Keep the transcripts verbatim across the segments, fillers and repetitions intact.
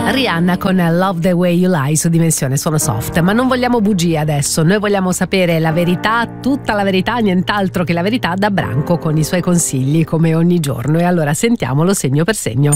Rihanna con Love the Way You Lie su Dimensione Suono Soft. Ma non vogliamo bugie adesso, noi vogliamo sapere la verità, tutta la verità, nient'altro che la verità, da Branco con i suoi consigli come ogni giorno. E allora sentiamolo segno per segno.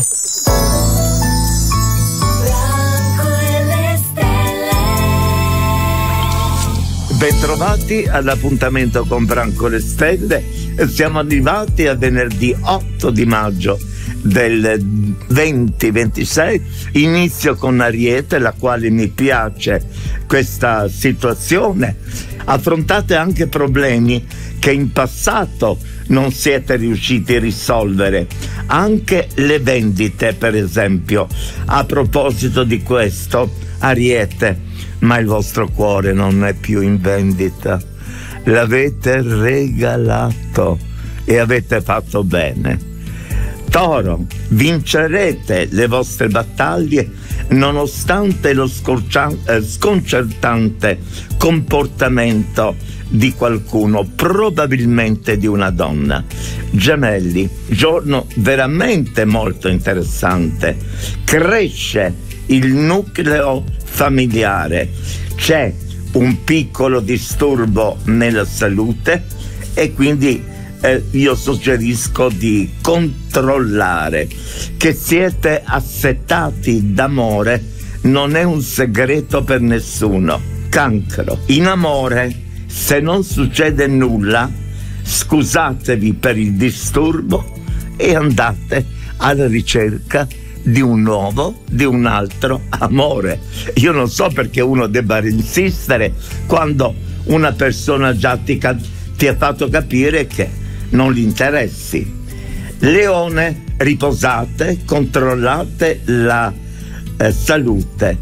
Bentrovati all'appuntamento con Branco le Stelle. Siamo arrivati a venerdì otto di maggio del venti ventisei. Inizio con Ariete, la quale mi piace questa situazione. Affrontate anche problemi che in passato non siete riusciti a risolvere, anche le vendite per esempio. A proposito di questo, Ariete, ma il vostro cuore non è più in vendita, l'avete regalato e avete fatto bene. Toro, vincerete le vostre battaglie nonostante lo scorcia- eh, sconcertante comportamento di qualcuno, probabilmente di una donna. Gemelli, giorno veramente molto interessante. Cresce il nucleo familiare, c'è un piccolo disturbo nella salute e quindi eh, io suggerisco di controllare. Che siete assetati d'amore non è un segreto per nessuno. Cancro, in amore, se non succede nulla, scusatevi per il disturbo e andate alla ricerca di un nuovo, di un altro amore. Io non so perché uno debba insistere quando una persona già ti, ti ha fatto capire che non gli interessi. Leone, riposate, controllate la eh, salute.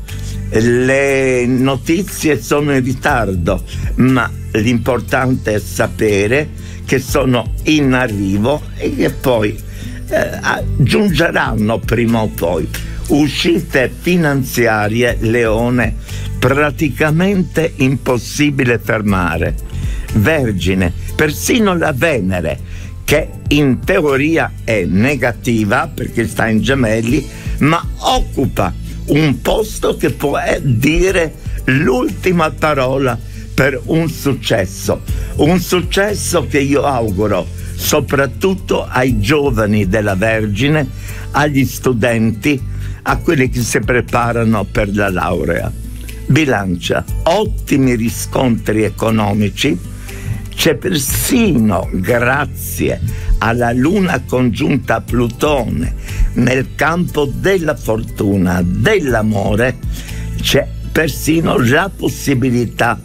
Le notizie sono in ritardo, ma l'importante è sapere che sono in arrivo e che poi Eh, giungeranno prima o poi. Uscite finanziarie, Leone, praticamente impossibile fermare. Vergine, persino la Venere, che in teoria è negativa perché sta in Gemelli, ma occupa un posto che può dire l'ultima parola per un successo, un successo che io auguro soprattutto ai giovani della Vergine, agli studenti, a quelli che si preparano per la laurea. Bilancia, ottimi riscontri economici, c'è persino, grazie alla luna congiunta a Plutone, nel campo della fortuna, dell'amore, c'è persino la possibilità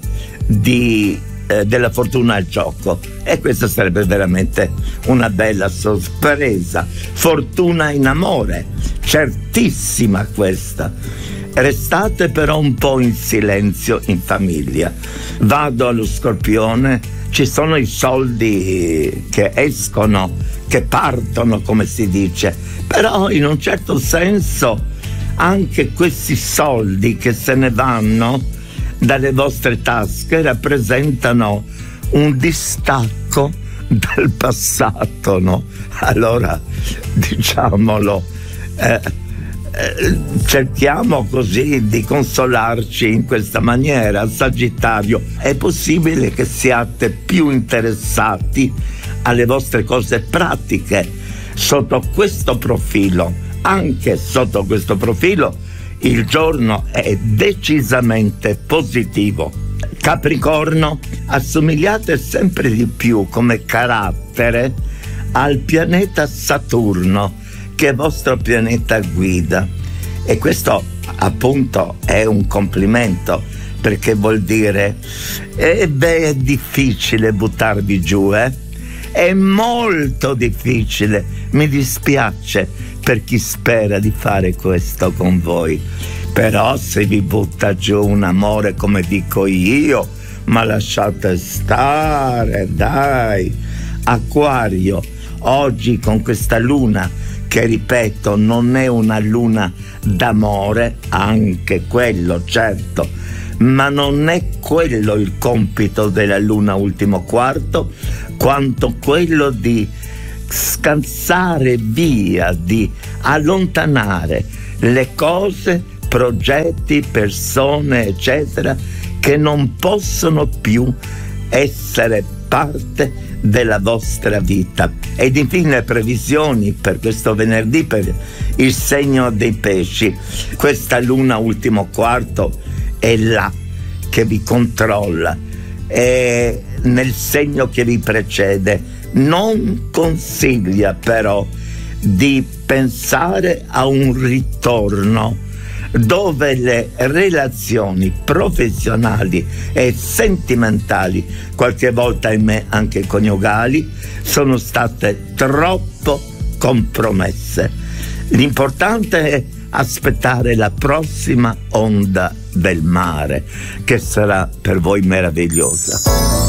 di Eh, della fortuna al gioco, e questa sarebbe veramente una bella sorpresa. Fortuna in amore, certissima questa. Restate però un po' in silenzio in famiglia. Vado allo Scorpione, ci sono i soldi che escono, che partono, come si dice, però in un certo senso anche questi soldi che se ne vanno dalle vostre tasche rappresentano un distacco dal passato, no? Allora, diciamolo, eh, eh, cerchiamo così di consolarci in questa maniera. Sagittario, è possibile che siate più interessati alle vostre cose pratiche sotto questo profilo. Anche sotto questo profilo il giorno è decisamente positivo. Capricorno, assomigliate sempre di più come carattere al pianeta Saturno, che è vostro pianeta guida, e questo appunto è un complimento, perché vuol dire eh beh, è difficile buttarvi giù, eh? È molto difficile, mi dispiace per chi spera di fare questo con voi, però se vi butta giù un amore come dico io, ma lasciate stare, dai. Acquario, oggi con questa luna, che ripeto non è una luna d'amore, anche quello certo, ma non è quello il compito della luna ultimo quarto, quanto quello di scansare via, di allontanare le cose progetti, persone, eccetera, che non possono più essere parte della vostra vita. Ed infine previsioni per questo venerdì per il segno dei pesci. Questa luna ultimo quarto è là che vi controlla, è nel segno che vi precede. Non consiglia però di pensare a un ritorno dove le relazioni professionali e sentimentali, qualche volta ahimè anche coniugali, sono state troppo compromesse. L'importante è aspettare la prossima onda del mare, che sarà per voi meravigliosa.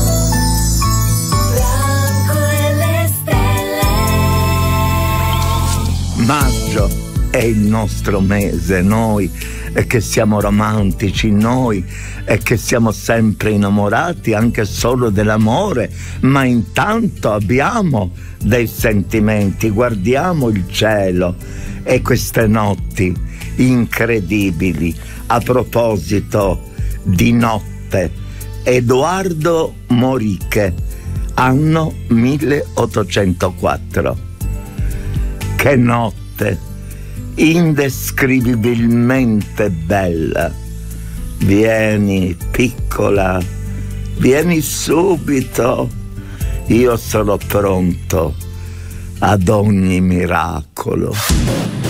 Maggio è il nostro mese, noi che siamo romantici, noi che siamo sempre innamorati anche solo dell'amore, ma intanto abbiamo dei sentimenti, guardiamo il cielo e queste notti incredibili. A proposito di notte, Edoardo Moriche, anno milleottocentoquattro. Che notte indescrivibilmente bella. Vieni, piccola, vieni subito. Io sono pronto ad ogni miracolo.